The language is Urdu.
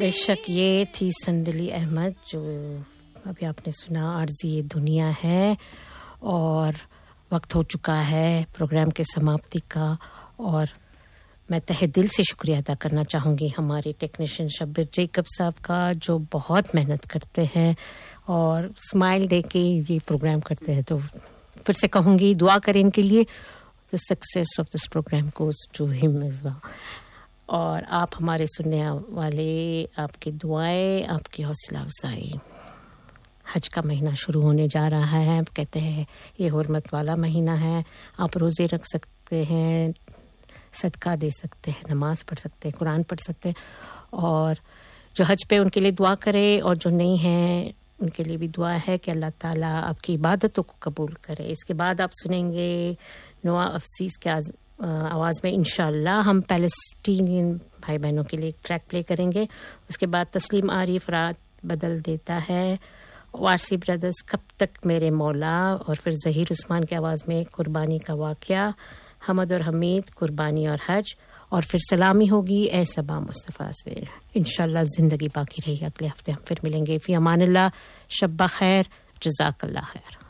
بے شک یہ تھی سندلی احمد جو ابھی آپ نے سنا. عرض یہ دنیا ہے اور وقت ہو چکا ہے پروگرام کے سماپتی کا, اور میں تہہ دل سے شکریہ ادا کرنا چاہوں گی ہمارے ٹیکنیشین شبیر جیکب صاحب کا جو بہت محنت کرتے ہیں اور اسمائل دے کے یہ پروگرام کرتے ہیں. تو پھر سے کہوں گی دعا کریں ان کے لیے. The success of this program goes to him as well. اور آپ ہمارے سننے والے, آپ کی دعائیں, آپ کی حوصلہ افزائی. حج کا مہینہ شروع ہونے جا رہا ہے. کہتے ہیں یہ حرمت والا مہینہ ہے. آپ روزے رکھ سکتے ہیں, صدقہ دے سکتے ہیں, نماز پڑھ سکتے ہیں, قرآن پڑھ سکتے ہیں. اور جو حج پہ ان کے لیے دعا کرے, اور جو نہیں ہیں ان کے لیے بھی دعا ہے کہ اللہ تعالیٰ آپ کی عبادتوں کو قبول کرے. اس کے بعد آپ سنیں گے نوا افسیس کے آواز میں انشاءاللہ ہم پیلسٹینین بھائی بہنوں کے لیے ایک ٹریک پلے کریں گے. اس کے بعد تسلیم عارف رات بدل دیتا ہے, وارسی بردرز کب تک میرے مولا, اور پھر ظہیر عثمان کی آواز میں قربانی کا واقعہ, حمد اور حمید قربانی اور حج, اور پھر سلامی ہوگی اے صبا مصطفیٰ سے. انشاءاللہ زندگی باقی رہی. اگلے ہفتے ہم پھر ملیں گے. فی امان اللہ, شب بخیر, جزاک اللہ خیر.